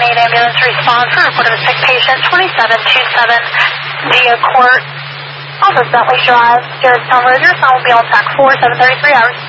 1-8 ambulance response for report of a sick patient, 2727 Gia Court, off of Bentley Drive, Garrettstown, Roger. Sound will be on track 4, 7:33 hours.